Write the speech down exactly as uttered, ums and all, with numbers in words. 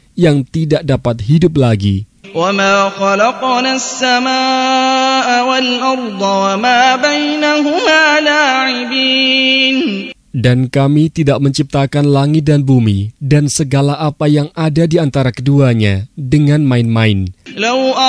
yang tidak dapat hidup lagi. وَمَا خَلَقْنَا السَّمَاءَ وَالْأَرْضَ وَمَا بَيْنَهُمَا لَاعِبِينَ. Dan kami tidak menciptakan langit dan bumi dan segala apa yang ada di antara keduanya dengan main-main.